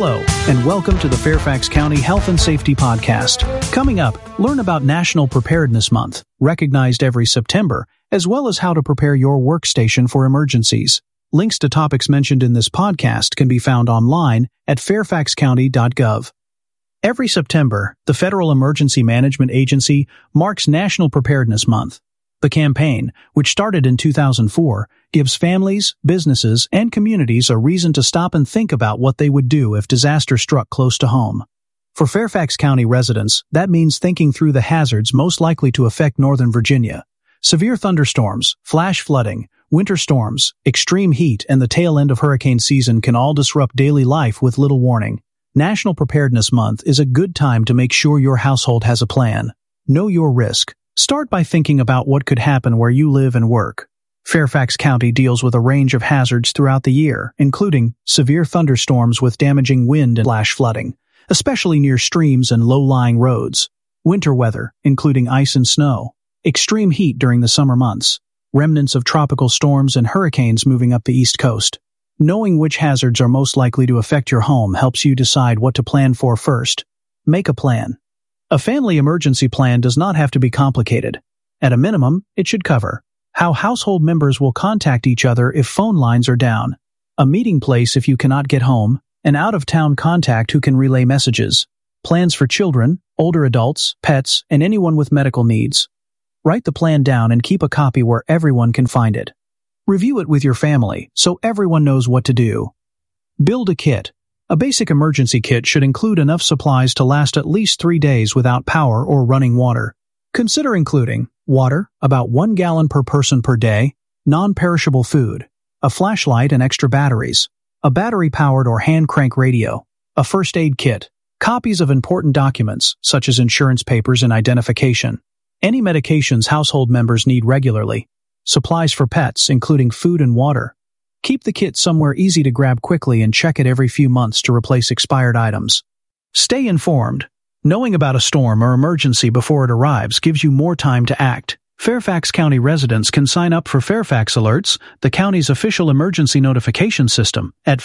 Hello, and welcome to the Fairfax County Health and Safety Podcast. Coming up, learn about National Preparedness Month, recognized every September, as well as how to prepare your workstation for emergencies. Links to topics mentioned in this podcast can be found online at fairfaxcounty.gov. Every September, the Federal Emergency Management Agency marks National Preparedness Month. The campaign, which started in 2004, gives families, businesses, and communities a reason to stop and think about what they would do if disaster struck close to home. For Fairfax County residents, that means thinking through the hazards most likely to affect Northern Virginia. Severe thunderstorms, flash flooding, winter storms, extreme heat, and the tail end of hurricane season can all disrupt daily life with little warning. National Preparedness Month is a good time to make sure your household has a plan. Know your risk. Start by thinking about what could happen where you live and work. Fairfax County deals with a range of hazards throughout the year, including severe thunderstorms with damaging wind and flash flooding, especially near streams and low-lying roads, winter weather, including ice and snow, extreme heat during the summer months, remnants of tropical storms and hurricanes moving up the East Coast. Knowing which hazards are most likely to affect your home helps you decide what to plan for first. Make a plan. A family emergency plan does not have to be complicated. At a minimum, it should cover how household members will contact each other if phone lines are down, a meeting place if you cannot get home, an out-of-town contact who can relay messages, plans for children, older adults, pets, and anyone with medical needs. Write the plan down and keep a copy where everyone can find it. Review it with your family so everyone knows what to do. Build a kit. A basic emergency kit should include enough supplies to last at least 3 days without power or running water. Consider including water, about 1 gallon per person per day, non-perishable food, a flashlight and extra batteries, a battery-powered or hand-crank radio, a first aid kit, copies of important documents such as insurance papers and identification, any medications household members need regularly, supplies for pets including food and water. Keep the kit somewhere easy to grab quickly and check it every few months to replace expired items. Stay informed. Knowing about a storm or emergency before it arrives gives you more time to act. Fairfax County residents can sign up for Fairfax Alerts, the county's official emergency notification system, at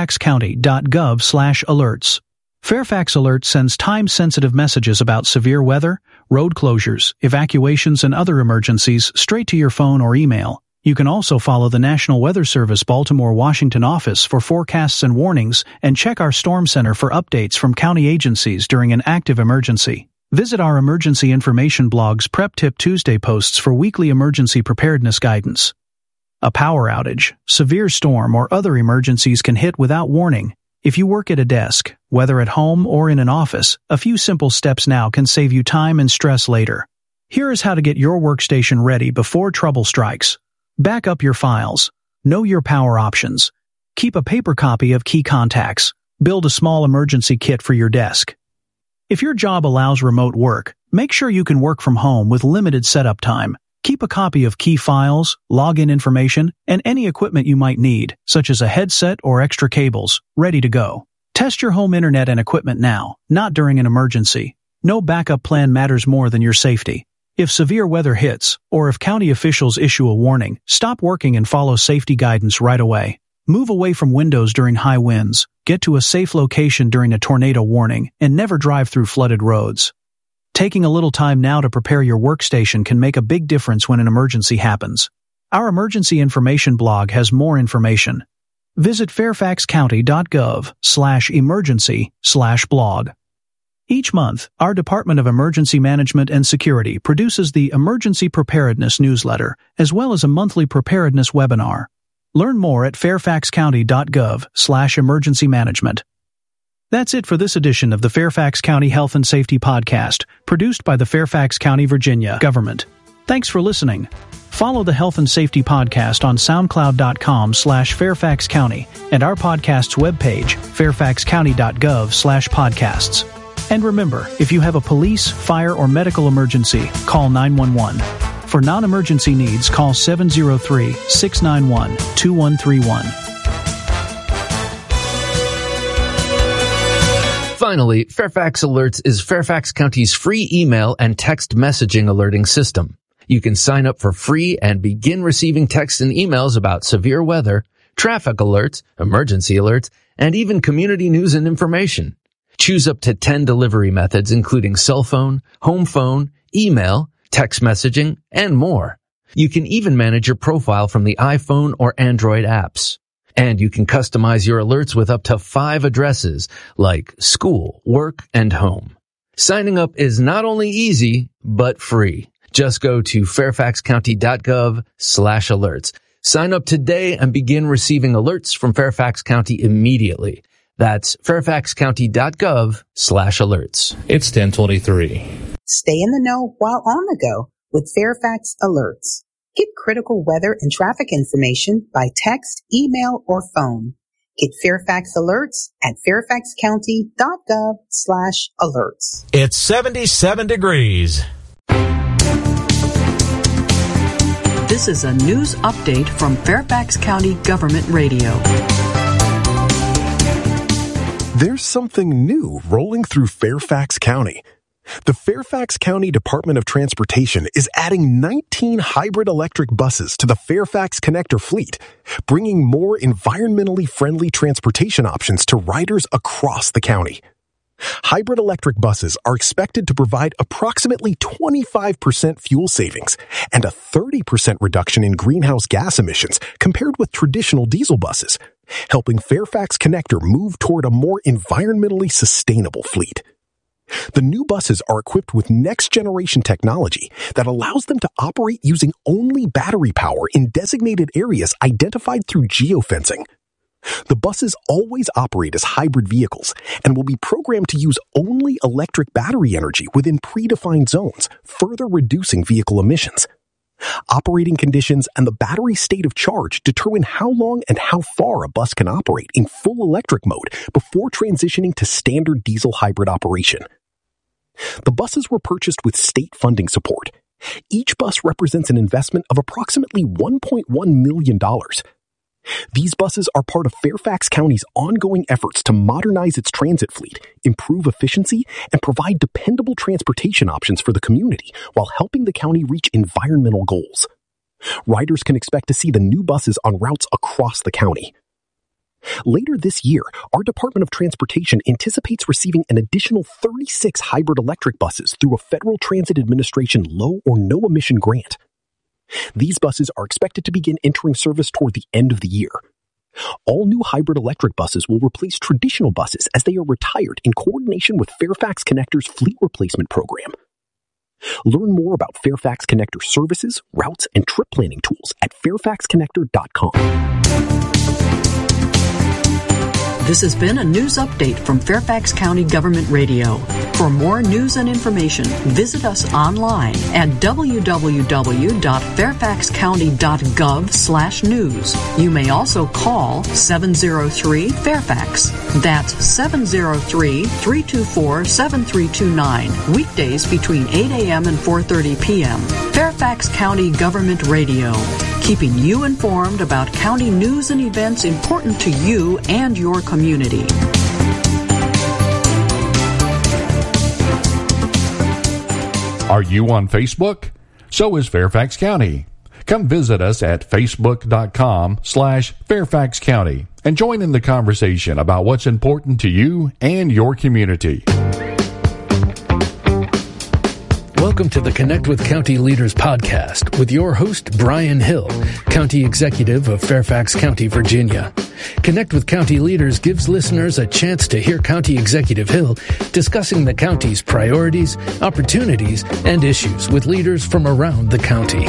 fairfaxcounty.gov/alerts. Fairfax Alert sends time-sensitive messages about severe weather, road closures, evacuations, and other emergencies straight to your phone or email. You can also follow the National Weather Service Baltimore-Washington office for forecasts and warnings, and check our Storm Center for updates from county agencies during an active emergency. Visit our emergency information blog's Prep Tip Tuesday posts for weekly emergency preparedness guidance. A power outage, severe storm, or other emergencies can hit without warning. If you work at a desk, whether at home or in an office, a few simple steps now can save you time and stress later. Here is how to get your workstation ready before trouble strikes. Back up your files. Know your power options. Keep a paper copy of key contacts. Build a small emergency kit for your desk. If your job allows remote work, make sure you can work from home with limited setup time. Keep a copy of key files, login information, and any equipment you might need, such as a headset or extra cables, ready to go. Test your home internet and equipment now, not during an emergency. No backup plan matters more than your safety. If severe weather hits, or if county officials issue a warning, stop working and follow safety guidance right away. Move away from windows during high winds, get to a safe location during a tornado warning, and never drive through flooded roads. Taking a little time now to prepare your workstation can make a big difference when an emergency happens. Our emergency information blog has more information. Visit fairfaxcounty.gov/emergency/blog. Each month, our Department of Emergency Management and Security produces the Emergency Preparedness newsletter, as well as a monthly preparedness webinar. Learn more at fairfaxcounty.gov/emergency management. That's it for this edition of the Fairfax County Health and Safety Podcast, produced by the Fairfax County, Virginia government. Thanks for listening. Follow the Health and Safety Podcast on soundcloud.com/Fairfax County and our podcast's webpage, fairfaxcounty.gov/podcasts. And remember, if you have a police, fire, or medical emergency, call 911. For non-emergency needs, call 703-691-2131. Finally, Fairfax Alerts is Fairfax County's free email and text messaging alerting system. You can sign up for free and begin receiving texts and emails about severe weather, traffic alerts, emergency alerts, and even community news and information. Choose up to 10 delivery methods, including cell phone, home phone, email, text messaging, and more. You can even manage your profile from the iPhone or Android apps. And you can customize your alerts with up to 5 addresses, like school, work, and home. Signing up is not only easy, but free. Just go to fairfaxcounty.gov/alerts. Sign up today and begin receiving alerts from Fairfax County immediately. That's fairfaxcounty.gov/alerts. It's 10:23. Stay in the know while on the go with Fairfax Alerts. Get critical weather and traffic information by text, email, or phone. Get Fairfax Alerts at fairfaxcounty.gov/alerts. It's 77 degrees. This is a news update from Fairfax County Government Radio. There's something new rolling through Fairfax County. The Fairfax County Department of Transportation is adding 19 hybrid electric buses to the Fairfax Connector fleet, bringing more environmentally friendly transportation options to riders across the county. Hybrid electric buses are expected to provide approximately 25% fuel savings and a 30% reduction in greenhouse gas emissions compared with traditional diesel buses, helping Fairfax Connector move toward a more environmentally sustainable fleet. The new buses are equipped with next-generation technology that allows them to operate using only battery power in designated areas identified through geofencing. The buses always operate as hybrid vehicles and will be programmed to use only electric battery energy within predefined zones, further reducing vehicle emissions. Operating conditions and the battery state of charge determine how long and how far a bus can operate in full electric mode before transitioning to standard diesel hybrid operation. The buses were purchased with state funding support. Each bus represents an investment of approximately $1.1 million. These buses are part of Fairfax County's ongoing efforts to modernize its transit fleet, improve efficiency, and provide dependable transportation options for the community while helping the county reach environmental goals. Riders can expect to see the new buses on routes across the county. Later this year, our Department of Transportation anticipates receiving an additional 36 hybrid electric buses through a Federal Transit Administration low or no emission grant. These buses are expected to begin entering service toward the end of the year. All new hybrid electric buses will replace traditional buses as they are retired in coordination with Fairfax Connector's fleet replacement program. Learn more about Fairfax Connector services, routes, and trip planning tools at fairfaxconnector.com. This has been a news update from Fairfax County Government Radio. For more news and information, visit us online at www.fairfaxcounty.gov/news. You may also call 703-FAIRFAX. That's 703-324-7329. Weekdays between 8 a.m. and 4:30 p.m. Fairfax County Government Radio. Keeping you informed about county news and events important to you and your community. Are you on Facebook? So is Fairfax County. Come visit us at facebook.com/Fairfax County and join in the conversation about what's important to you and your community. Welcome to the Connect with County Leaders podcast with your host, Brian Hill, County Executive of Fairfax County, Virginia. Connect with County Leaders gives listeners a chance to hear County Executive Hill discussing the county's priorities, opportunities, and issues with leaders from around the county.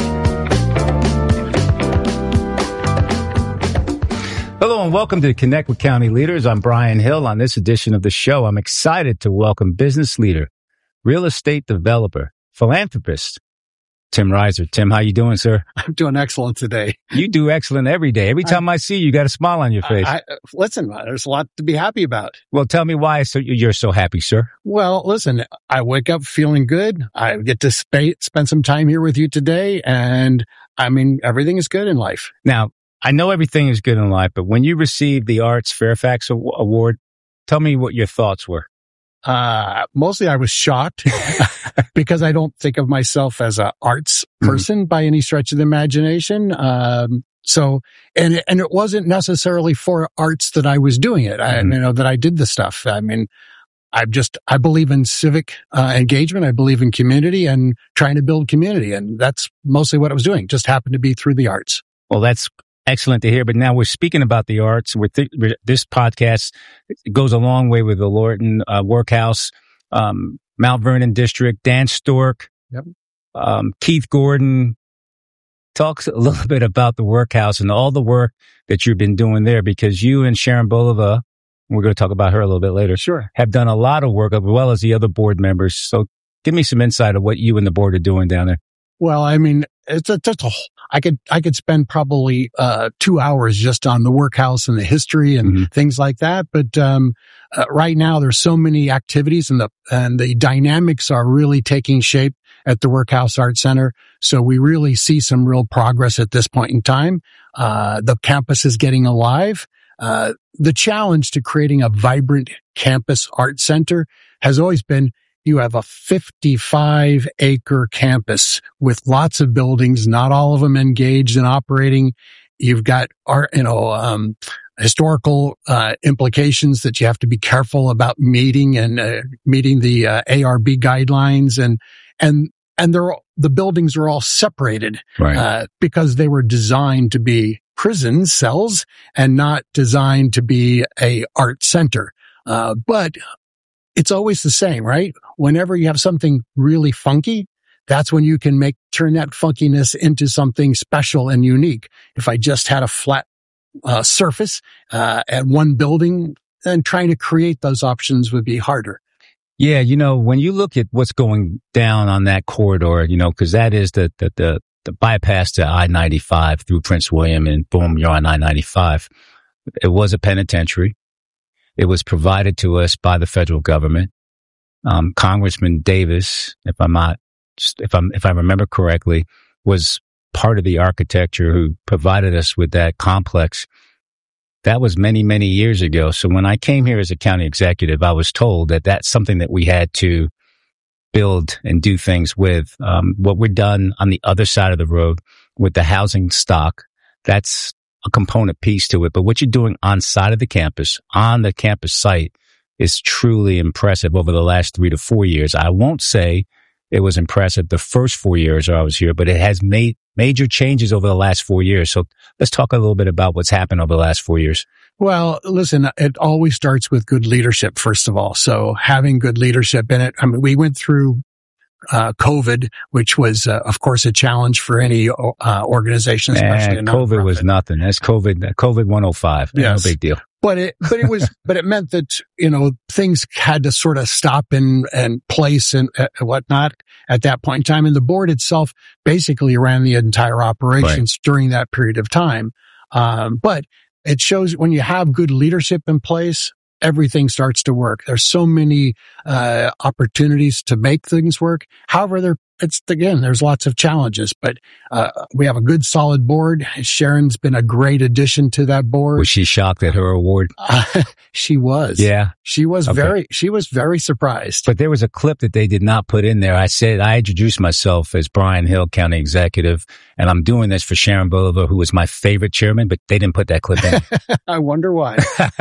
Hello and welcome to Connect with County Leaders. I'm Brian Hill. On this edition of the show, I'm excited to welcome business leader, real estate developer, philanthropist, Tim Reiser. Tim, how you doing, sir? I'm doing excellent today. You do excellent every day. Every time I see you, you got a smile on your face. Listen, there's a lot to be happy about. Well, tell me why you're so happy, sir. Well, listen, I wake up feeling good. I get to spend some time here with you today. And I mean, everything is good in life. Now, I know everything is good in life, but when you received the Arts Fairfax Award, tell me what your thoughts were. Mostly I was shocked because I don't think of myself as an arts person by any stretch of the imagination. So, and it wasn't necessarily for arts that I was doing it. That I did the stuff. I mean, I believe in civic engagement. I believe in community and trying to build community. And that's mostly what I was doing. Just happened to be through the arts. Well, that's excellent to hear. But now we're speaking about the arts. This podcast goes a long way with the Lorton Workhouse, Mount Vernon District, Dan Stork, Keith Gordon. Talks a little bit about the Workhouse and all the work that you've been doing there, because you and Sharon Bulova, we're going to talk about her a little bit later, sure, have done a lot of work as well as the other board members. So give me some insight of what you and the board are doing down there. Well, I mean, I could spend probably 2 hours just on the Workhouse and the history and things like that. But right now, there's so many activities, and the dynamics are really taking shape at the Workhouse Art Center. So we really see some real progress at this point in time. The campus is getting alive. The challenge to creating a vibrant campus art center has always been, you have a 55-acre campus with lots of buildings, not all of them engaged and operating. You've got art, historical implications that you have to be careful about meeting the ARB guidelines, and the buildings are all separated, right, because they were designed to be prison cells and not designed to be a art center. But it's always the same, right? Whenever you have something really funky, that's when you can turn that funkiness into something special and unique. If I just had a flat surface at one building, then trying to create those options would be harder. Yeah, when you look at what's going down on that corridor, because that is the bypass to I-95 through Prince William, and boom, you're on I-95. It was a penitentiary. It was provided to us by the federal government. Congressman Davis, if I remember correctly, was part of the architecture who provided us with that complex. That was many, many years ago. So when I came here as a county executive, I was told that that's something that we had to build and do things with. What we're done on the other side of the road with the housing stock, that's a component piece to it. But what you're doing on side of the campus, on the campus site, is truly impressive over the last 3 to 4 years. I won't say it was impressive the first 4 years I was here, but it has made major changes over the last 4 years. So let's talk a little bit about what's happened over the last 4 years. Well, listen, it always starts with good leadership, first of all. So having good leadership in it. I mean, we went through COVID, which was, of course, a challenge for any organization, especially COVID was nothing. That's COVID 105. Yes. No big deal. But it meant that, things had to sort of stop and place and whatnot at that point in time. And the board itself basically ran the entire operations during that period of time. But it shows when you have good leadership in place, everything starts to work. There's so many opportunities to make things work. However, there's lots of challenges, but we have a good, solid board. Sharon's been a great addition to that board. Was she shocked at her award? She was. Yeah. She was very surprised. But there was a clip that they did not put in there. I introduced myself as Brian Hill, County Executive, and I'm doing this for Sharon Bulova, who was my favorite chairman, but they didn't put that clip in. I wonder why.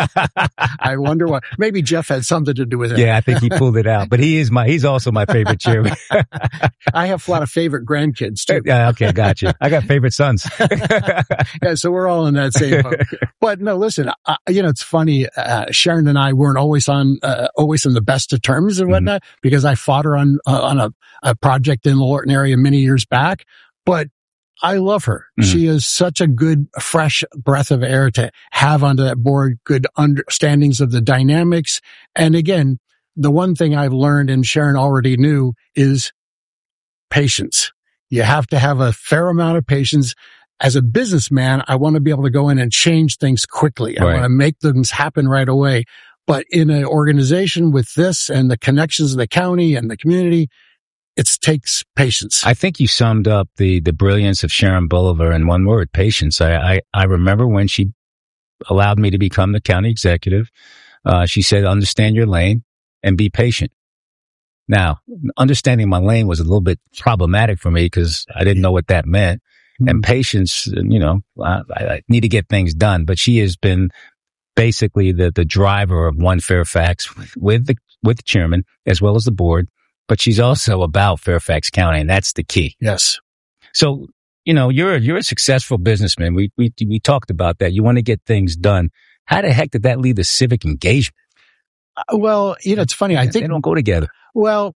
Maybe Jeff had something to do with it. Yeah, I think he pulled it out, but he's also my favorite chairman. I have a lot of favorite grandkids too. Okay, gotcha. I got favorite sons. Yeah, so we're all in that same boat. But no, listen, it's funny. Sharon and I weren't always in the best of terms and whatnot, because I fought her on a project in the Lorton area many years back. But I love her. She is such a good, fresh breath of air to have onto that board, good understandings of the dynamics. And again, the one thing I've learned, and Sharon already knew, is patience. You have to have a fair amount of patience. As a businessman, I want to be able to go in and change things quickly. I want to make things happen right away. But in an organization with this and the connections of the county and the community, it takes patience. I think you summed up the brilliance of Sharon Bulova in one word: patience. I remember when she allowed me to become the county executive, she said, understand your lane and be patient. Now, understanding my lane was a little bit problematic for me because I didn't know what that meant. and patience. I need to get things done, but she has been basically the driver of One Fairfax with the chairman as well as the board. But she's also about Fairfax County, and that's the key. Yes. So, you're a successful businessman. We talked about that. You want to get things done. How the heck did that lead to civic engagement? Well, it's funny. I think they don't go together. Well,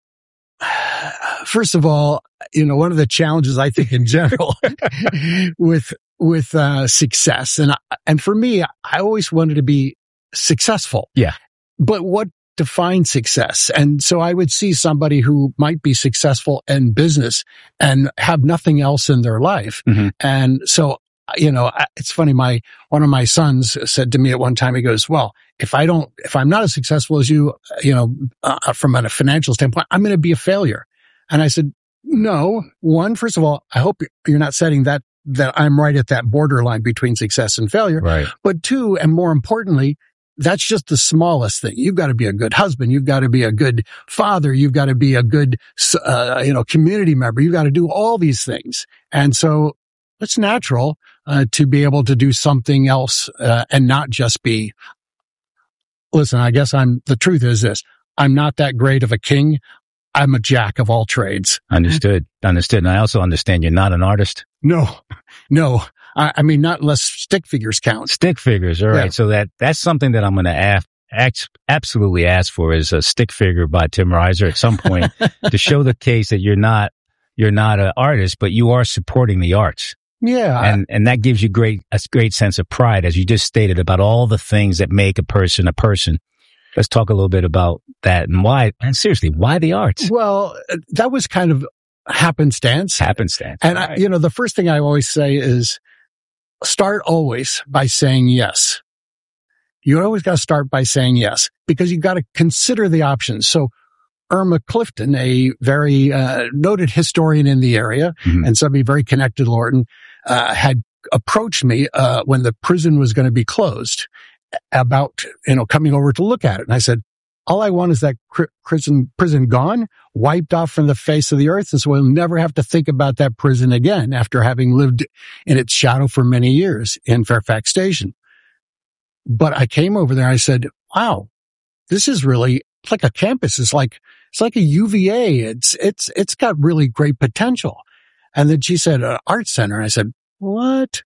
first of all, one of the challenges I think in general with success, and for me, I always wanted to be successful. Yeah. But what defines success? And so I would see somebody who might be successful in business and have nothing else in their life. Mm-hmm. And so, it's funny. One of my sons said to me at one time, he goes, well, if I'm not as successful as you, from a financial standpoint, I'm going to be a failure. And I said, no, first of all, I hope you're not setting that I'm right at that borderline between success and failure. Right. But two, and more importantly, that's just the smallest thing. You've got to be a good husband. You've got to be a good father. You've got to be a good, community member. You've got to do all these things. And so it's natural, to be able to do something else, and not just be, listen, I guess the truth is this. I'm not that great of a king. I'm a jack of all trades. Understood. And I also understand you're not an artist. No. I mean, not unless stick figures count. Stick figures. All right. Yeah. So that's something that I'm going to absolutely ask for is a stick figure by Tim Reiser at some point to show the case that you're not an artist, but you are supporting the arts. Yeah. And that gives you a great sense of pride, as you just stated, about all the things that make a person a person. Let's talk a little bit about that and why, and seriously, why the arts? Well, that was kind of happenstance. And right. the first thing I always say is start always by saying yes. You always got to start by saying yes, because you've got to consider the options. So Irma Clifton, a very noted historian in the area, mm-hmm. and somebody very connected to Lorton, had approached me when the prison was going to be closed about coming over to look at it. And I said, all I want is that prison gone, wiped off from the face of the earth, and so we'll never have to think about that prison again after having lived in its shadow for many years in Fairfax Station. But I came over there and I said, wow, this is really like a campus. It's like a UVA. It's got really great potential. And then she said, art center. And I said, what?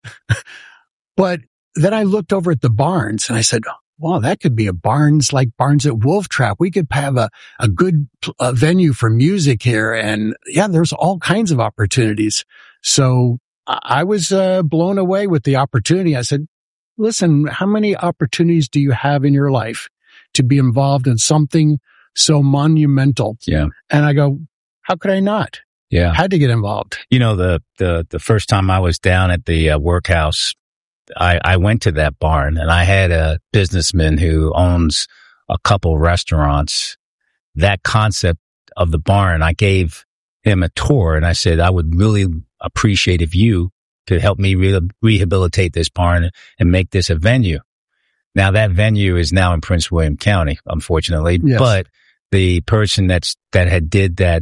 But then I looked over at the barns and I said, wow, that could be a Barnes like Barnes at Wolf Trap. We could have a good venue for music here. And yeah, there's all kinds of opportunities. So I was blown away with the opportunity. I said, listen, how many opportunities do you have in your life to be involved in something so monumental? Yeah. And I go, how could I not? Yeah. Had to get involved. The first time I was down at the workhouse, I went to that barn, and I had a businessman who owns a couple restaurants. That concept of the barn, I gave him a tour, and I said, I would really appreciate if you could help me rehabilitate this barn and make this a venue. Now that venue is now in Prince William County, unfortunately, yes. But the person that had did that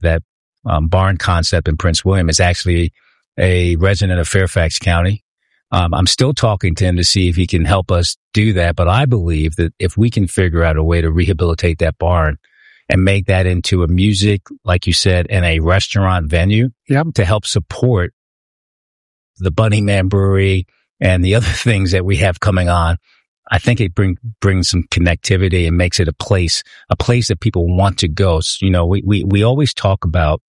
barn concept in Prince William is actually a resident of Fairfax County. I'm still talking to him to see if he can help us do that, but I believe that if we can figure out a way to rehabilitate that barn and make that into a music, like you said, and a restaurant venue to help support the Bunny Man Brewery and the other things that we have coming on, I think it brings some connectivity and makes it a place that people want to go. So, we always talk about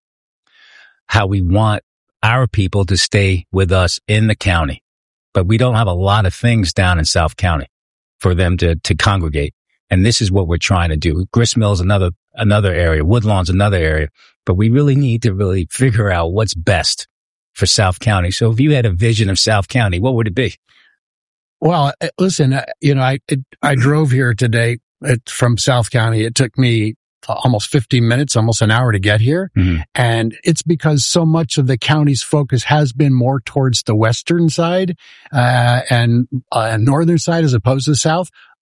how we want our people to stay with us in the county, but we don't have a lot of things down in South County for them to congregate. And this is what we're trying to do. Gristmill's another area. Woodlawn's another area, but we really need to really figure out what's best for South County. So if you had a vision of South County, what would it be? Well, listen, I drove here today from South County. It took me almost 15 minutes, almost an hour to get here. Mm-hmm. And it's because so much of the county's focus has been more towards the western side, and northern side as opposed to the south.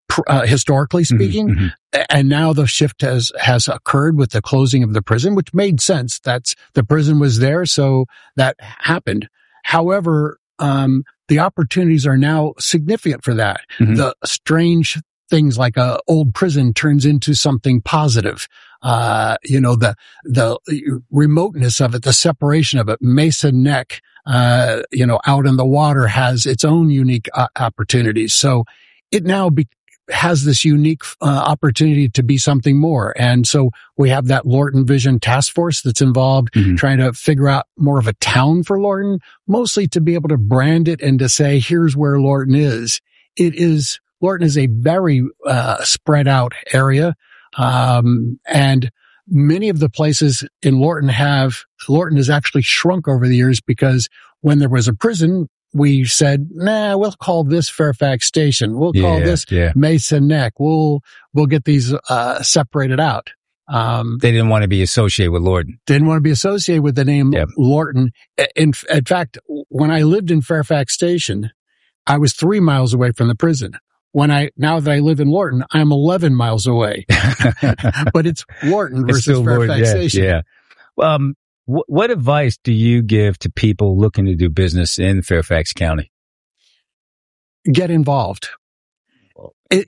historically speaking. And now the shift has occurred with the closing of the prison, which made sense. The prison was there, so that happened. However, the opportunities are now significant for that. The strange things like a old prison turns into something positive. The remoteness of it, the separation of it, Mesa Neck, out in the water has its own unique opportunities. So it now has this unique opportunity to be something more. And so we have that Lorton Vision Task Force that's involved trying to figure out more of a town for Lorton, mostly to be able to brand it and to say, here's where Lorton is. Lorton is a very spread out area. And many of the places in Lorton has actually shrunk over the years because when there was a prison, we said, we'll call this Fairfax Station. We'll call this Mesa Neck. We'll get these separated out. They didn't want to be associated with Lorton. Didn't want to be associated with the name Lorton. In fact, when I lived in Fairfax Station, I was 3 miles away from the prison. Now that I live in Lorton, I'm 11 miles away. But it's Lorton versus Fairfax Station. Yeah. What advice do you give to people looking to do business in Fairfax County? Get involved. And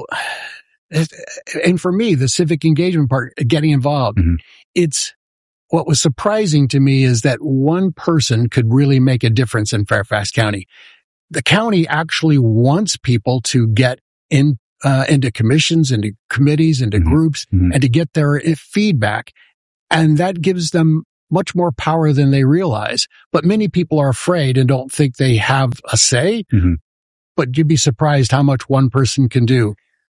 for me, the civic engagement part, getting involved, it's what was surprising to me is that one person could really make a difference in Fairfax County. The county actually wants people to get into commissions, into committees, into groups, and to get their feedback. And that gives them much more power than they realize. But many people are afraid and don't think they have a say. But you'd be surprised how much one person can do.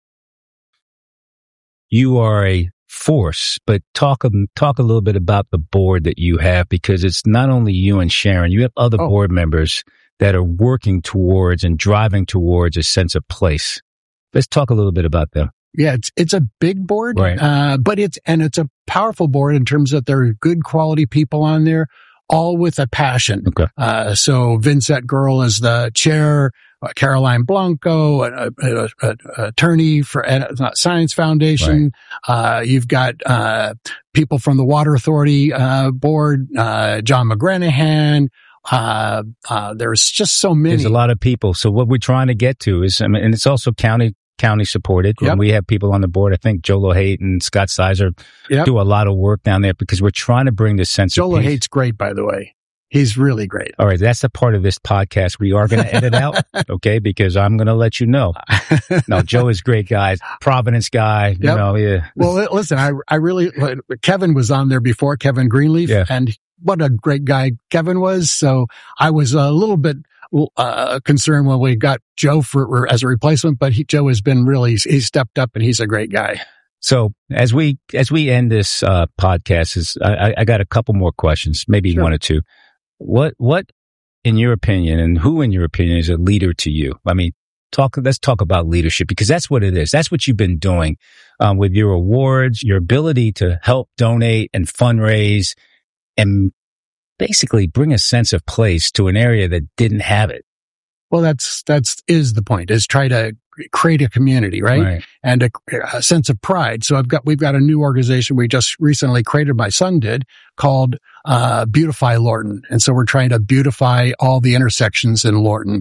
You are a force, but talk a little bit about the board that you have, because it's not only you and Sharon, you have other board members that are working towards and driving towards a sense of place. Let's talk a little bit about them. Yeah, it's a big board, right. But it's a powerful board in terms that there are good quality people on there, all with a passion. Okay. So Vincent Girl is the chair, Caroline Blanco, an attorney for Science Foundation. Right. You've got people from the Water Authority board, John McGranahan. There's just so many. There's a lot of people. So what we're trying to get to is, and it's also county supported. Yep. And we have people on the board. I think Joe Lohate and Scott Sizer do a lot of work down there because we're trying to bring this sense of peace. Joe Lohate's great, by the way. He's really great. All right. That's a part of this podcast we are going to edit out. Okay. Because I'm going to let you know. No, Joe is a great guy. Providence guy. Yep. Well, listen, I really, Kevin was on there before, Kevin Greenleaf. Yeah. And what a great guy Kevin was. So I was a little bit concerned when we got Joe as a replacement, but Joe has been he stepped up and he's a great guy. So as we end this podcast, I got a couple more questions, maybe one or two. What in your opinion, and who in your opinion is a leader to you? I mean, let's talk about leadership, because that's what it is. That's what you've been doing with your awards, your ability to help donate and fundraise and basically bring a sense of place to an area that didn't have it. Well, that's the point, is try to create a community, right? And a sense of pride. So we've got a new organization we just recently created, my son did, called Beautify Lorton. And so we're trying to beautify all the intersections in Lorton.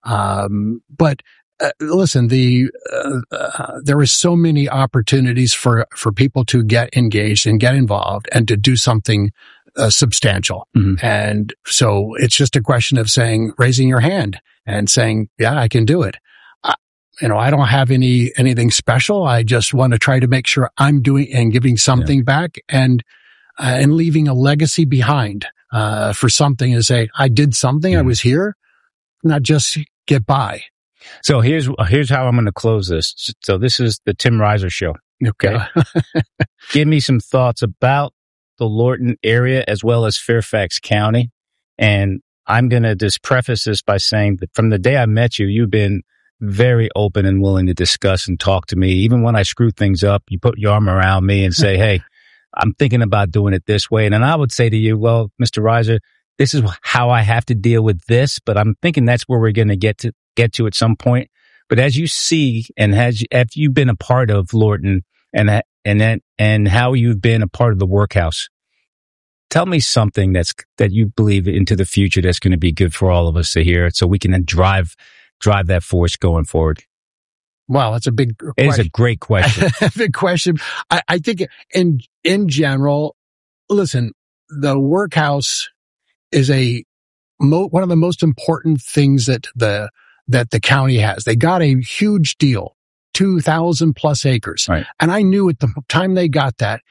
But listen, there is so many opportunities for people to get engaged and get involved and to do something substantial. And so it's just a question of raising your hand and saying, yeah, I can do it. I don't have anything special. I just want to try to make sure I'm doing and giving something back and leaving a legacy behind, for something, to say, I did something. I was here, not just get by. So here's how I'm going to close this. So this is the Tim Reiser Show. Okay. Give me some thoughts about the Lorton area as well as Fairfax County. And I'm going to just preface this by saying that from the day I met you, you've been very open and willing to discuss and talk to me. Even when I screw things up, you put your arm around me and say, hey, I'm thinking about doing it this way. And then I would say to you, well, Mr. Reiser, this is how I have to deal with this, but I'm thinking that's where we're going to get to at some point. But as you see, and have you been a part of Lorton and how you've been a part of the workhouse, tell me something that you believe into the future that's going to be good for all of us to hear, so we can then drive that force going forward. Wow, that's a big question. It is a great question. Big question. I think in general, listen, the workhouse is one of the most important things that the county has. They got a huge deal, 2,000 plus acres. Right. And I knew at the time they got that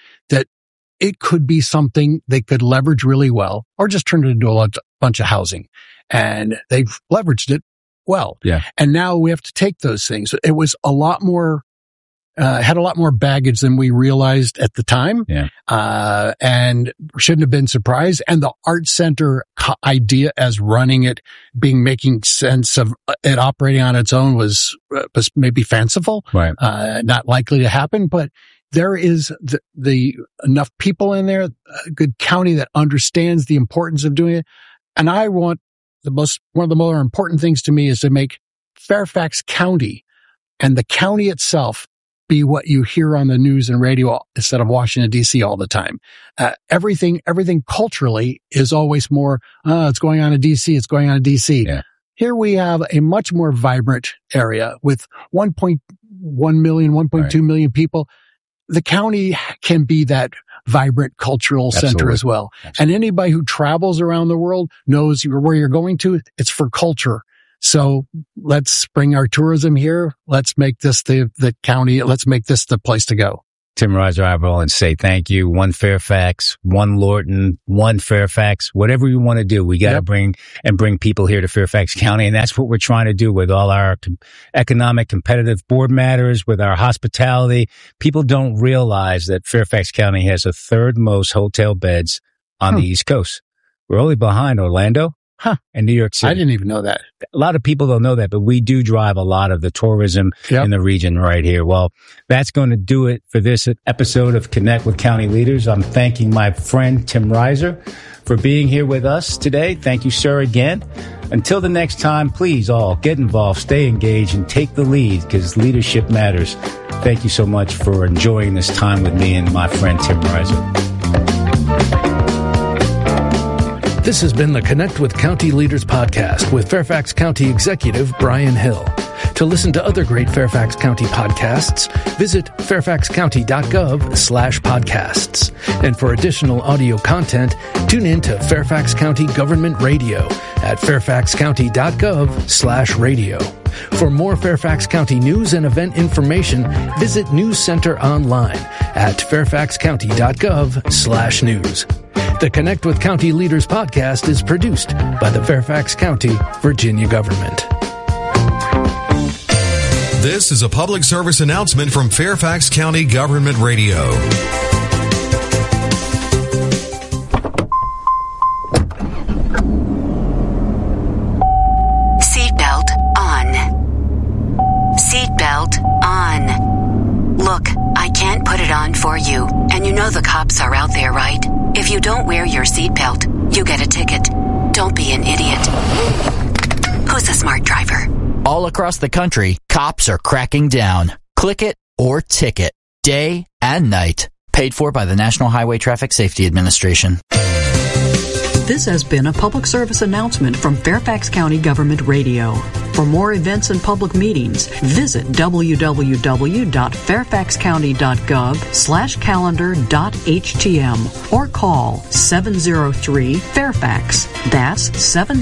it could be something they could leverage really well, or just turn it into a bunch of housing. And they've leveraged it well. Yeah. And now we have to take those things. It was a lot more, had a lot more baggage than we realized at the time. Yeah. And shouldn't have been surprised. And the art center idea as running it, making sense of it operating on its own was maybe fanciful. Right. Not likely to happen, but there is the enough people in there, a good county that understands the importance of doing it. And I want one of the more important things to me is to make Fairfax County and the county itself be what you hear on the news and radio instead of Washington, D.C. all the time. Everything culturally is always more, it's going on in D.C., it's going on in D.C. Yeah. Here we have a much more vibrant area with 1.1 million, 1.2 million people. The county can be that vibrant cultural center as well. Absolutely. And anybody who travels around the world knows where you're going to. It's for culture. So let's bring our tourism here. Let's make this the county. Let's make this the place to go. Tim Reiser, I will and say thank you. One Fairfax, one Lorton, one Fairfax, whatever you want to do. We got to bring people here to Fairfax County. And that's what we're trying to do with all our economic competitive board matters, with our hospitality. People don't realize that Fairfax County has the third most hotel beds on the East Coast. We're only behind Orlando and New York City. I didn't even know that. A lot of people don't know that, but we do drive a lot of the tourism in the region right here. Well, that's going to do it for this episode of Connect with County Leaders. I'm thanking my friend Tim Reiser for being here with us today. Thank you, sir, again. Until the next time, please all get involved, stay engaged, and take the lead, because leadership matters. Thank you so much for enjoying this time with me and my friend Tim Reiser. This has been the Connect with County Leaders podcast with Fairfax County Executive Brian Hill. To listen to other great Fairfax County podcasts, visit fairfaxcounty.gov/podcasts. And for additional audio content, tune in to Fairfax County Government Radio at fairfaxcounty.gov/radio. For more Fairfax County news and event information, visit News Center online at fairfaxcounty.gov/news. The Connect with County Leaders podcast is produced by the Fairfax County, Virginia government. This is a public service announcement from Fairfax County Government Radio. Seatbelt on. Seatbelt on. Look, I can't put it on for you, and you know the cops are out there, right? If you don't wear your seatbelt, you get a ticket. Don't be an idiot. Who's a smart driver? All across the country, cops are cracking down. Click it or ticket. Day and night. Paid for by the National Highway Traffic Safety Administration. This has been a public service announcement from Fairfax County Government Radio. For more events and public meetings, visit www.fairfaxcounty.gov/calendar.htm or call 703-FAIRFAX. That's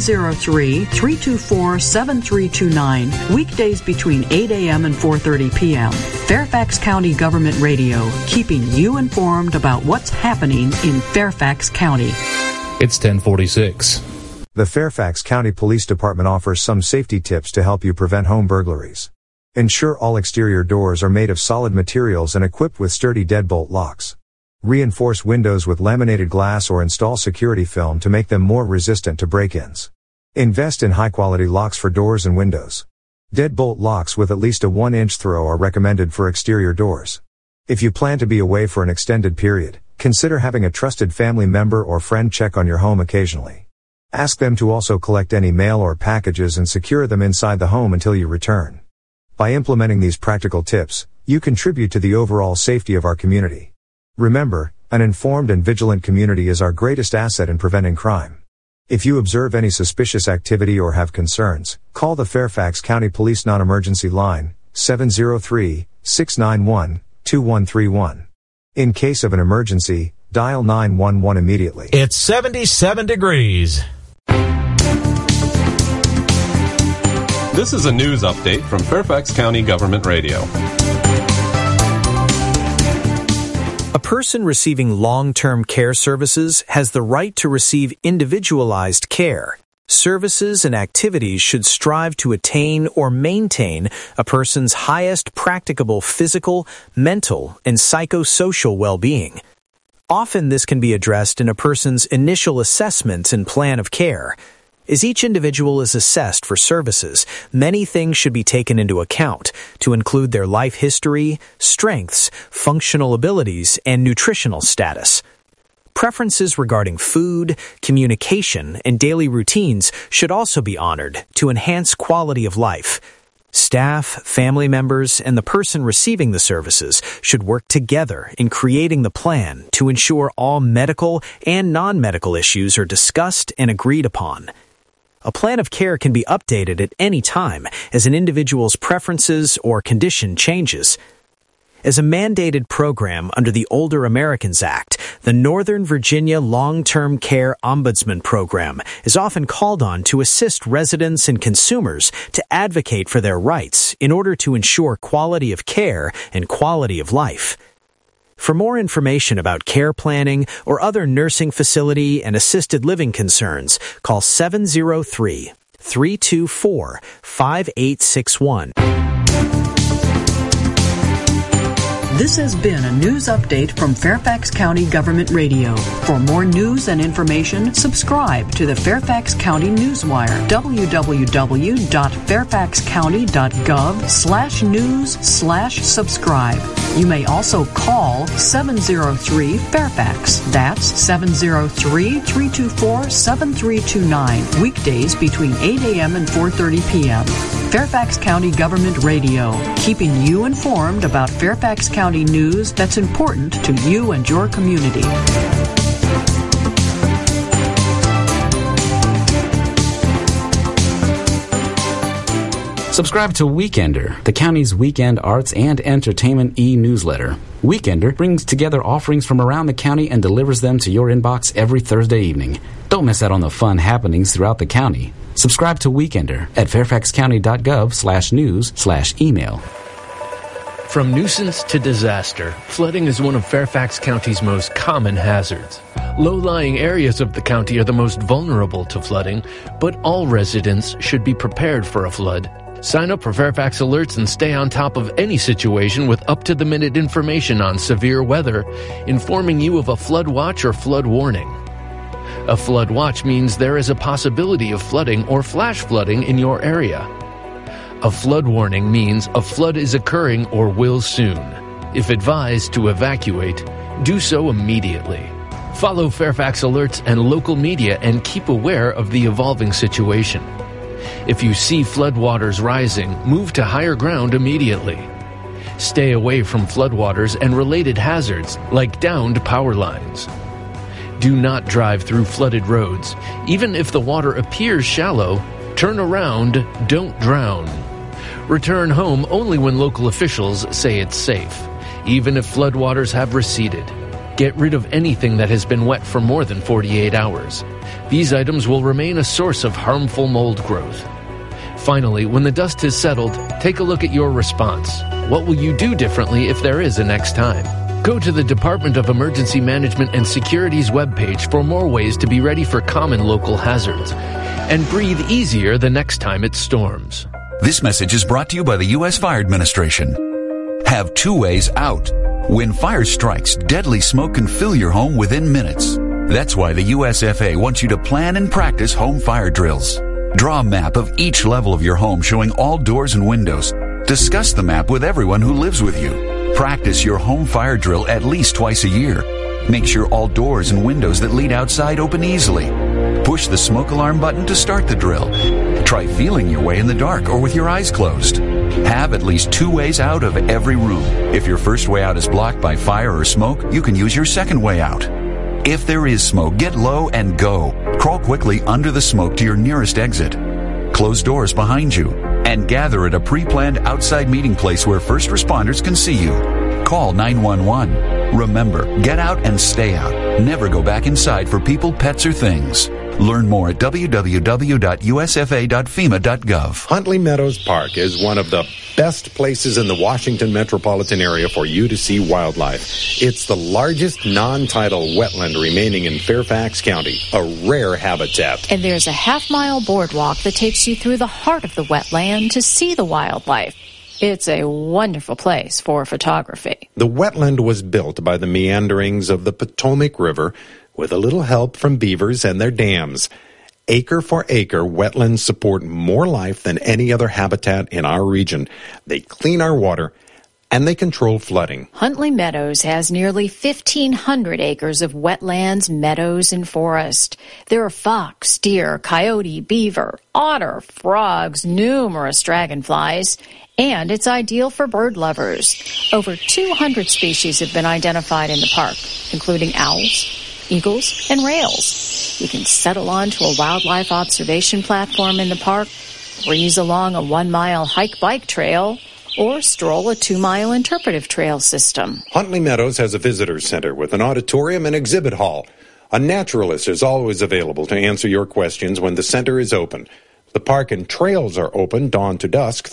703-324-7329. Weekdays between 8 a.m. and 4:30 p.m. Fairfax County Government Radio, keeping you informed about what's happening in Fairfax County. It's 10:46. The Fairfax County Police Department offers some safety tips to help you prevent home burglaries. Ensure all exterior doors are made of solid materials and equipped with sturdy deadbolt locks. Reinforce windows with laminated glass or install security film to make them more resistant to break-ins. Invest in high-quality locks for doors and windows. Deadbolt locks with at least a 1-inch throw are recommended for exterior doors. If you plan to be away for an extended period, consider having a trusted family member or friend check on your home occasionally. Ask them to also collect any mail or packages and secure them inside the home until you return. By implementing these practical tips, you contribute to the overall safety of our community. Remember, an informed and vigilant community is our greatest asset in preventing crime. If you observe any suspicious activity or have concerns, call the Fairfax County Police Non-Emergency Line, 703-691-2131. In case of an emergency, dial 911 immediately. It's 77 degrees. This is a news update from Fairfax County Government Radio. A person receiving long-term care services has the right to receive individualized care. Services and activities should strive to attain or maintain a person's highest practicable physical, mental, and psychosocial well-being. Often this can be addressed in a person's initial assessment and plan of care. As each individual is assessed for services, many things should be taken into account, to include their life history, strengths, functional abilities, and nutritional status. Preferences regarding food, communication, and daily routines should also be honored to enhance quality of life. Staff, family members, and the person receiving the services should work together in creating the plan to ensure all medical and non-medical issues are discussed and agreed upon. A plan of care can be updated at any time as an individual's preferences or condition changes. As a mandated program under the Older Americans Act, the Northern Virginia Long-Term Care Ombudsman Program is often called on to assist residents and consumers to advocate for their rights in order to ensure quality of care and quality of life. For more information about care planning or other nursing facility and assisted living concerns, call 703-324-5861. This has been a news update from Fairfax County Government Radio. For more news and information, subscribe to the Fairfax County Newswire, www.fairfaxcounty.gov/news/subscribe. You may also call 703-FAIRFAX. That's 703-324-7329. Weekdays between 8 a.m. and 4:30 p.m. Fairfax County Government Radio, keeping you informed about Fairfax County news that's important to you and your community. Subscribe to Weekender, the county's weekend arts and entertainment e-newsletter. Weekender brings together offerings from around the county and delivers them to your inbox every Thursday evening. Don't miss out on the fun happenings throughout the county. Subscribe to Weekender at fairfaxcounty.gov/news/email. From nuisance to disaster, flooding is one of Fairfax County's most common hazards. Low-lying areas of the county are the most vulnerable to flooding, but all residents should be prepared for a flood. Sign up for Fairfax Alerts and stay on top of any situation with up-to-the-minute information on severe weather, informing you of a flood watch or flood warning. A flood watch means there is a possibility of flooding or flash flooding in your area. A flood warning means a flood is occurring or will soon. If advised to evacuate, do so immediately. Follow Fairfax Alerts and local media and keep aware of the evolving situation. If you see floodwaters rising, move to higher ground immediately. Stay away from floodwaters and related hazards like downed power lines. Do not drive through flooded roads. Even if the water appears shallow, turn around, don't drown. Return home only when local officials say it's safe, even if floodwaters have receded. Get rid of anything that has been wet for more than 48 hours. These items will remain a source of harmful mold growth. Finally, when the dust has settled, take a look at your response. What will you do differently if there is a next time? Go to the Department of Emergency Management and Security's webpage for more ways to be ready for common local hazards. And breathe easier the next time it storms. This message is brought to you by the U.S. Fire Administration. Have two ways out. When fire strikes, deadly smoke can fill your home within minutes. That's why the USFA wants you to plan and practice home fire drills. Draw a map of each level of your home showing all doors and windows. Discuss the map with everyone who lives with you. Practice your home fire drill at least twice a year. Make sure all doors and windows that lead outside open easily. Push the smoke alarm button to start the drill. Try feeling your way in the dark or with your eyes closed. Have at least 2 ways out of every room. If your first way out is blocked by fire or smoke, you can use your second way out. If there is smoke, get low and go. Crawl quickly under the smoke to your nearest exit. Close doors behind you. And gather at a pre-planned outside meeting place where first responders can see you. Call 911. Remember, get out and stay out. Never go back inside for people, pets, or things. Learn more at www.usfa.fema.gov. Huntley Meadows Park is one of the best places in the Washington metropolitan area for you to see wildlife. It's the largest non-tidal wetland remaining in Fairfax County, a rare habitat. And there's a half-mile boardwalk that takes you through the heart of the wetland to see the wildlife. It's a wonderful place for photography. The wetland was built by the meanderings of the Potomac River with a little help from beavers and their dams. Acre for acre, wetlands support more life than any other habitat in our region. They clean our water, and they control flooding. Huntley Meadows has nearly 1,500 acres of wetlands, meadows, and forest. There are fox, deer, coyote, beaver, otter, frogs, numerous dragonflies, and it's ideal for bird lovers. Over 200 species have been identified in the park, including owls, eagles, and rails. You can settle onto a wildlife observation platform in the park, breeze along a 1-mile hike-bike trail, or stroll a 2-mile interpretive trail system. Huntley Meadows has a visitor center with an auditorium and exhibit hall. A naturalist is always available to answer your questions when the center is open. The park and trails are open dawn to dusk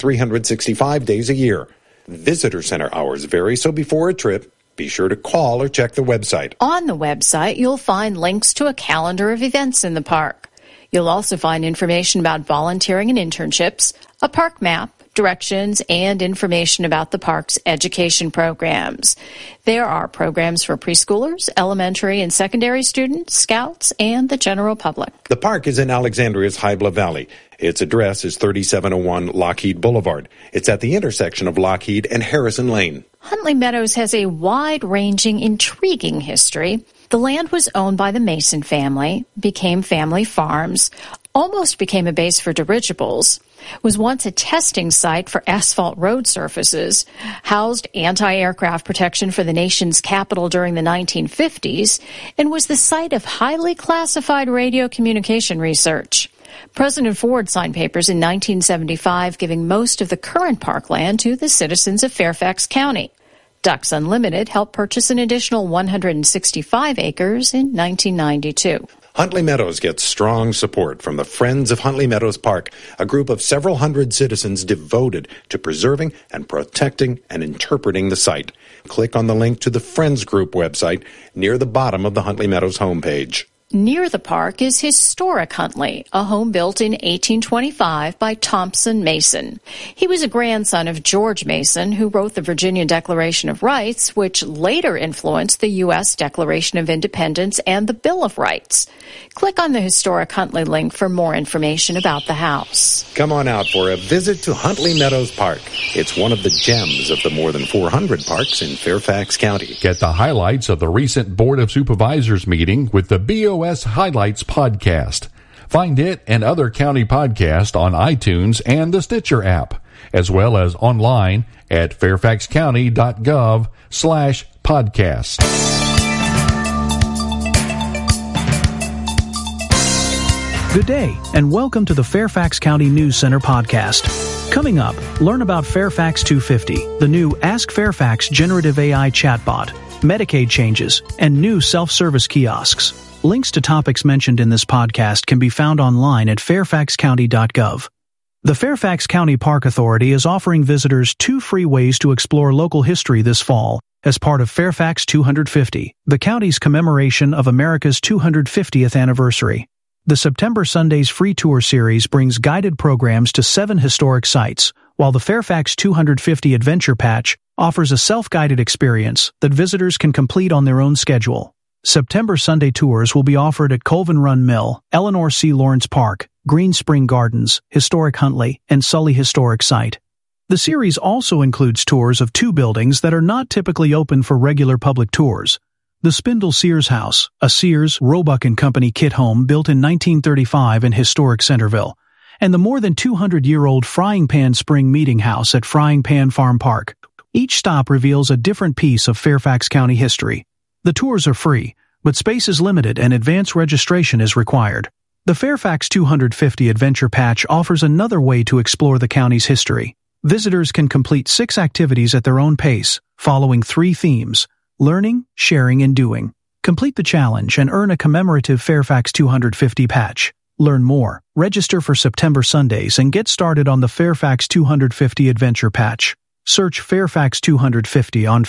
365 days a year. Visitor center hours vary, so before a trip, be sure to call or check the website. On the website, you'll find links to a calendar of events in the park. You'll also find information about volunteering and internships, a park map, directions, and information about the park's education programs. There are programs for preschoolers, elementary and secondary students, scouts, and the general public. The park is in Alexandria's Hybla Valley. Its address is 3701 Lockheed Boulevard. It's at the intersection of Lockheed and Harrison Lane. Huntley Meadows has a wide-ranging, intriguing history. The land was owned by the Mason family, became family farms, almost became a base for dirigibles, was once a testing site for asphalt road surfaces, housed anti-aircraft protection for the nation's capital during the 1950s, and was the site of highly classified radio communication research. President Ford signed papers in 1975 giving most of the current parkland to the citizens of Fairfax County. Ducks Unlimited helped purchase an additional 165 acres in 1992. Huntley Meadows gets strong support from the Friends of Huntley Meadows Park, a group of several hundred citizens devoted to preserving and protecting and interpreting the site. Click on the link to the Friends Group website near the bottom of the Huntley Meadows homepage. Near the park is Historic Huntley, a home built in 1825 by Thompson Mason. He was a grandson of George Mason, who wrote the Virginia Declaration of Rights, which later influenced the U.S. Declaration of Independence and the Bill of Rights. Click on the Historic Huntley link for more information about the house. Come on out for a visit to Huntley Meadows Park. It's one of the gems of the more than 400 parks in Fairfax County. Get the highlights of the recent Board of Supervisors meeting with the BOS Highlights podcast. Find it and other county podcasts on iTunes and the Stitcher app, as well as online at fairfaxcounty.gov/podcast. Good day, and welcome to the Fairfax County News Center podcast. Coming up, learn about Fairfax 250, the new Ask Fairfax generative AI chatbot, Medicaid changes, and new self-service kiosks. Links to topics mentioned in this podcast can be found online at fairfaxcounty.gov. The Fairfax County Park Authority is offering visitors 2 free ways to explore local history this fall as part of Fairfax 250, the county's commemoration of America's 250th anniversary. The September Sundays free tour series brings guided programs to 7 historic sites, while the Fairfax 250 Adventure Patch offers a self-guided experience that visitors can complete on their own schedule. September Sunday tours will be offered at Colvin Run Mill, Eleanor C. Lawrence Park, Green Spring Gardens, Historic Huntley, and Sully Historic Site. The series also includes tours of 2 buildings that are not typically open for regular public tours. The Spindle Sears House, a Sears, Roebuck & Company kit home built in 1935 in historic Centerville, and the more than 200-year-old Frying Pan Spring Meeting House at Frying Pan Farm Park. Each stop reveals a different piece of Fairfax County history. The tours are free, but space is limited and advance registration is required. The Fairfax 250 Adventure Patch offers another way to explore the county's history. Visitors can complete 6 activities at their own pace, following 3 themes: learning, sharing, and doing. Complete the challenge and earn a commemorative Fairfax 250 patch. Learn more, register for September Sundays, and get started on the Fairfax 250 Adventure Patch. Search Fairfax 250 on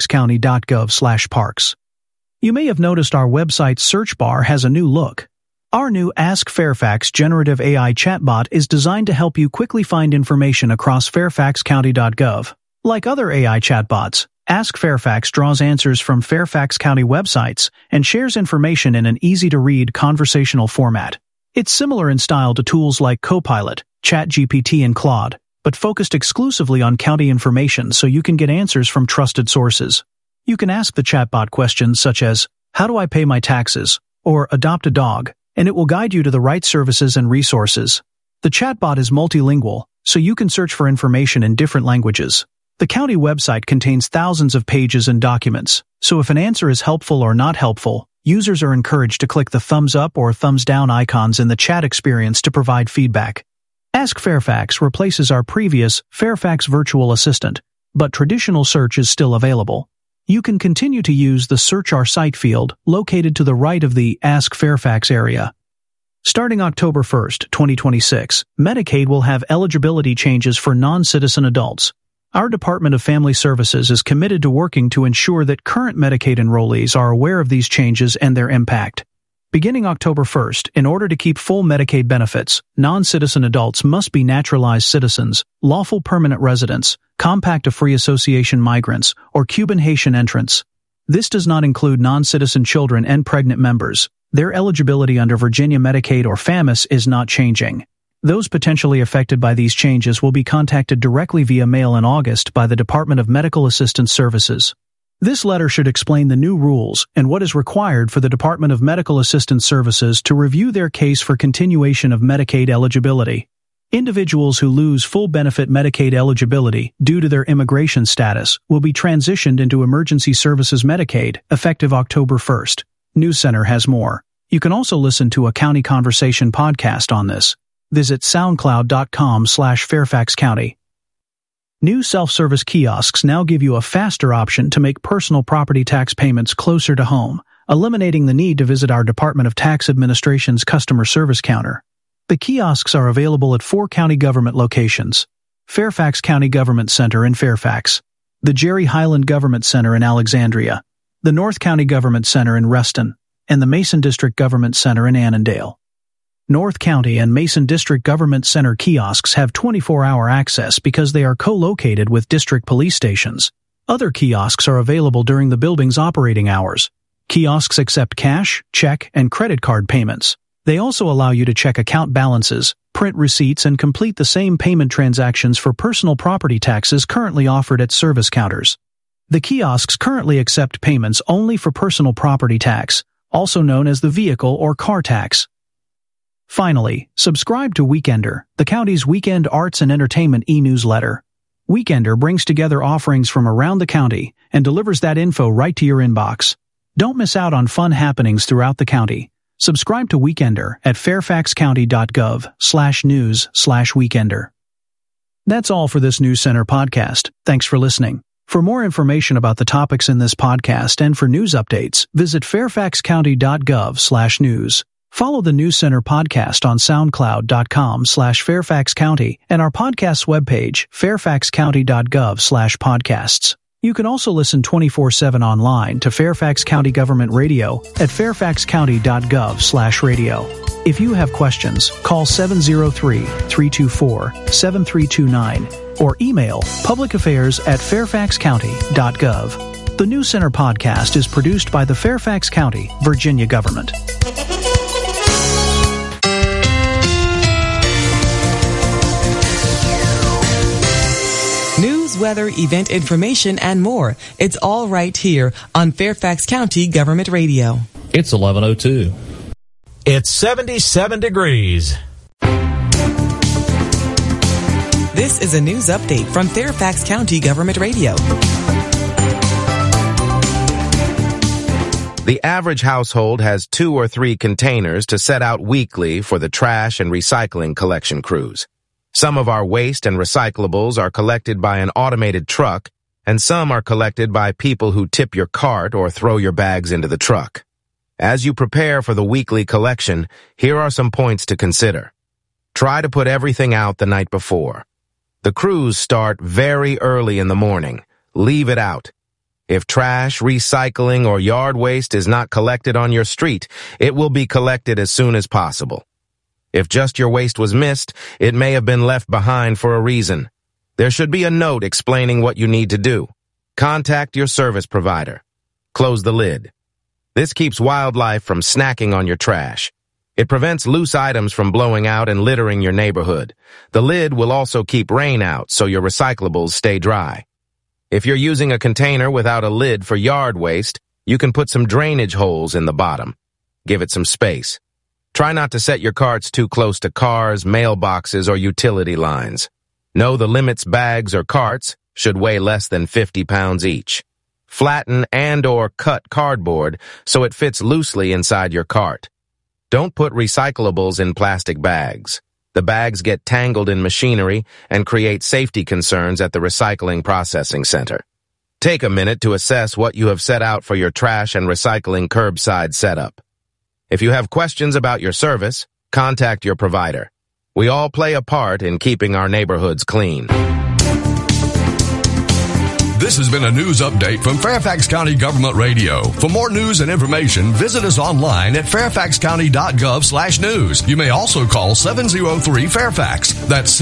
fairfaxcounty.gov/parks. You may have noticed our website's search bar has a new look. Our new Ask Fairfax generative AI chatbot is designed to help you quickly find information across fairfaxcounty.gov. Like other AI chatbots, Ask Fairfax draws answers from Fairfax County websites and shares information in an easy-to-read conversational format. It's similar in style to tools like Copilot, ChatGPT, and Claude, but focused exclusively on county information so you can get answers from trusted sources. You can ask the chatbot questions such as, "How do I pay my taxes?" or "Adopt a dog," and it will guide you to the right services and resources. The chatbot is multilingual, so you can search for information in different languages. The county website contains thousands of pages and documents, so if an answer is helpful or not helpful, users are encouraged to click the thumbs up or thumbs down icons in the chat experience to provide feedback. Ask Fairfax replaces our previous Fairfax Virtual Assistant, but traditional search is still available. You can continue to use the Search Our Site field located to the right of the Ask Fairfax area. Starting October 1st, 2026, Medicaid will have eligibility changes for non-citizen adults. Our Department of Family Services is committed to working to ensure that current Medicaid enrollees are aware of these changes and their impact. Beginning October 1st, in order to keep full Medicaid benefits, non-citizen adults must be naturalized citizens, lawful permanent residents, Compact of Free Association migrants, or Cuban Haitian entrants. This does not include non-citizen children and pregnant members. Their eligibility under Virginia Medicaid or FAMAS is not changing. Those potentially affected by these changes will be contacted directly via mail in August by the Department of Medical Assistance Services. This letter should explain the new rules and what is required for the Department of Medical Assistance Services to review their case for continuation of Medicaid eligibility. Individuals who lose full benefit Medicaid eligibility due to their immigration status will be transitioned into Emergency Services Medicaid effective October 1st. News Center has more. You can also listen to a County Conversation podcast on this. Visit soundcloud.com/Fairfax County. New self-service kiosks now give you a faster option to make personal property tax payments closer to home, eliminating the need to visit our Department of Tax Administration's customer service counter. The kiosks are available at 4 county government locations: Fairfax County Government Center in Fairfax, the Jerry Highland Government Center in Alexandria, the North County Government Center in Reston, and the Mason District Government Center in Annandale. North County and Mason District Government Center kiosks have 24-hour access because they are co-located with district police stations. Other kiosks are available during the building's operating hours. Kiosks accept cash, check, and credit card payments. They also allow you to check account balances, print receipts, and complete the same payment transactions for personal property taxes currently offered at service counters. The kiosks currently accept payments only for personal property tax, also known as the vehicle or car tax. Finally, subscribe to Weekender, the county's weekend arts and entertainment e-newsletter. Weekender brings together offerings from around the county and delivers that info right to your inbox. Don't miss out on fun happenings throughout the county. Subscribe to Weekender at fairfaxcounty.gov/news/weekender. That's all for this News Center podcast. Thanks for listening. For more information about the topics in this podcast and for news updates, visit fairfaxcounty.gov/news. Follow the News Center podcast on soundcloud.com/Fairfax County and our podcast's webpage, fairfaxcounty.gov/podcasts. You can also listen 24/7 online to Fairfax County Government Radio at fairfaxcounty.gov/radio. If you have questions, call 703-324-7329 or email publicaffairs@fairfaxcounty.gov. The News Center podcast is produced by the Fairfax County, Virginia government. News, weather, event information, and more. It's all right here on Fairfax County Government Radio. It's 11:02. It's 77 degrees. This is a news update from Fairfax County Government Radio. The average household has 2 or 3 containers to set out weekly for the trash and recycling collection crews. Some of our waste and recyclables are collected by an automated truck, and some are collected by people who tip your cart or throw your bags into the truck. As you prepare for the weekly collection, here are some points to consider. Try to put everything out the night before. The crews start very early in the morning. Leave it out. If trash, recycling, or yard waste is not collected on your street, it will be collected as soon as possible. If just your waste was missed, it may have been left behind for a reason. There should be a note explaining what you need to do. Contact your service provider. Close the lid. This keeps wildlife from snacking on your trash. It prevents loose items from blowing out and littering your neighborhood. The lid will also keep rain out so your recyclables stay dry. If you're using a container without a lid for yard waste, you can put some drainage holes in the bottom. Give it some space. Try not to set your carts too close to cars, mailboxes, or utility lines. Know the limits bags or carts should weigh less than 50 pounds each. Flatten and/or cut cardboard so it fits loosely inside your cart. Don't put recyclables in plastic bags. The bags get tangled in machinery and create safety concerns at the recycling processing center. Take a minute to assess what you have set out for your trash and recycling curbside setup. If you have questions about your service, contact your provider. We all play a part in keeping our neighborhoods clean. This has been a news update from Fairfax County Government Radio. For more news and information, visit us online at fairfaxcounty.gov/news. You may also call 703-FAIRFAX. That's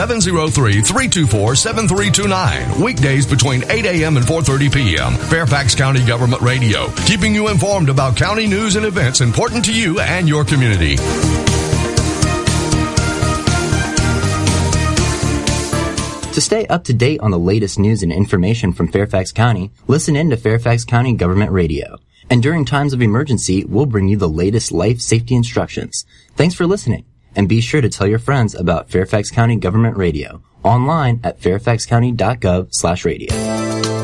703-324-7329. Weekdays between 8 a.m. and 4:30 p.m. Fairfax County Government Radio, keeping you informed about county news and events important to you and your community. To stay up to date on the latest news and information from Fairfax County, listen in to Fairfax County Government Radio. And during times of emergency, we'll bring you the latest life safety instructions. Thanks for listening, and be sure to tell your friends about Fairfax County Government Radio online at fairfaxcounty.gov/radio.